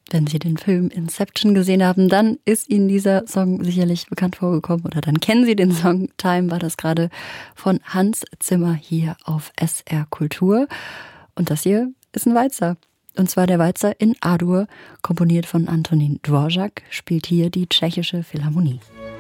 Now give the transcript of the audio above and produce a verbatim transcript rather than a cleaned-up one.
Wenn Sie den Film Inception gesehen haben, dann ist Ihnen dieser Song sicherlich bekannt vorgekommen oder dann kennen Sie den Song. Time war das gerade von Hans Zimmer hier auf S R Kultur. Und das hier ist ein Walzer. Und zwar der Walzer in A-Dur, komponiert von Antonín Dvořák, spielt hier die Tschechische Philharmonie.